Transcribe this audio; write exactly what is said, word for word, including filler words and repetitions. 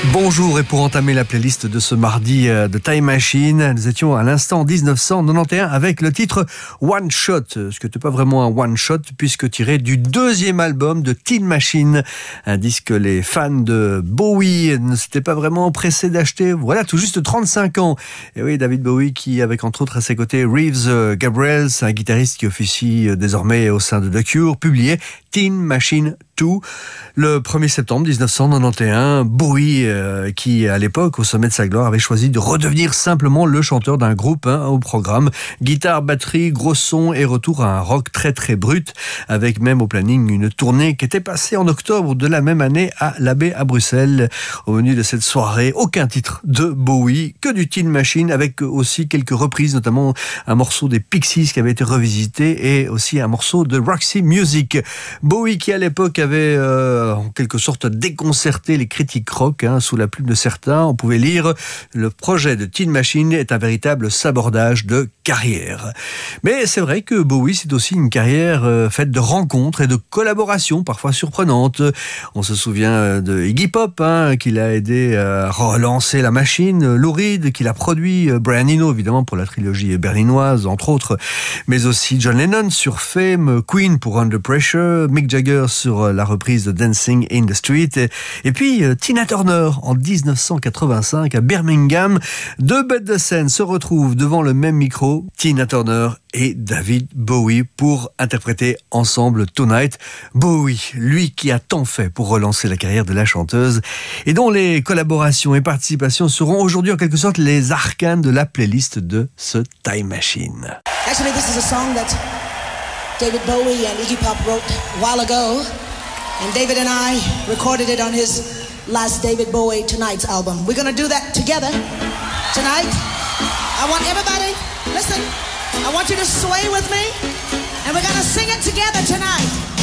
Bonjour, et pour entamer la playlist de ce mardi de Time Machine, nous étions à l'instant en dix-neuf cent quatre-vingt-onze avec le titre One Shot, ce qui n'était pas vraiment un one shot puisque tiré du deuxième album de Tin Machine, un disque que les fans de Bowie ne s'étaient pas vraiment pressés d'acheter. Voilà, tout juste trente-cinq ans. Et oui, David Bowie qui, avec entre autres à ses côtés Reeves Gabrels, un guitariste qui officie désormais au sein de The Cure, publiait Tin Machine deux le premier septembre dix-neuf cent quatre-vingt-onze. Bowie, euh, qui à l'époque, au sommet de sa gloire, avait choisi de redevenir simplement le chanteur d'un groupe hein, au programme. Guitare, batterie, gros son et retour à un rock très très brut, avec même au planning une tournée qui était passée en octobre de la même année à l'Abbé à Bruxelles. Au menu de cette soirée, aucun titre de Bowie, que du Tin Machine, avec aussi quelques reprises, notamment un morceau des Pixies qui avait été revisité et aussi un morceau de Roxy Music. Bowie qui à l'époque avait euh, en quelque sorte déconcerté les critiques rock hein, sous la plume de certains. On pouvait lire le projet de Tin Machine est un véritable sabordage de carrière. Mais c'est vrai que Bowie c'est aussi une carrière euh, faite de rencontres et de collaborations parfois surprenantes. On se souvient de Iggy Pop hein, qui l'a aidé à relancer la machine, Lou Reed qui l'a produit, Brian Eno évidemment pour la trilogie berlinoise entre autres, mais aussi John Lennon sur Fame, Queen pour Under Pressure, Mick Jagger sur la reprise de Dancing in the Street et, et puis euh, Tina Turner en dix-neuf cent quatre-vingt-cinq à Birmingham. Deux bêtes de scène se retrouvent devant le même micro, Tina Turner et David Bowie pour interpréter ensemble Tonight. Bowie, lui qui a tant fait pour relancer la carrière de la chanteuse et dont les collaborations et participations seront aujourd'hui en quelque sorte les arcanes de la playlist de ce Time Machine. Actually, this is a song that David Bowie and Iggy Pop wrote a while ago, and David and I recorded it on his last David Bowie Tonight's album. We're gonna do that together tonight. I want everybody, listen, I want you to sway with me, and we're gonna sing it together tonight.